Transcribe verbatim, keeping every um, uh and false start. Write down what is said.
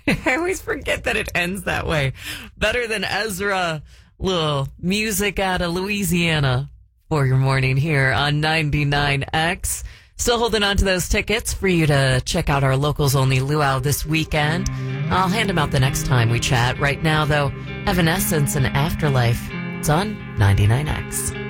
I always forget that it ends that way. Better Than Ezra, little music out of Louisiana for your morning here on ninety-nine X. Still holding on to those tickets for you to check out our locals only luau this weekend. I'll hand them out the next time we chat. Right now, though, Evanescence and Afterlife. It's on ninety-nine X.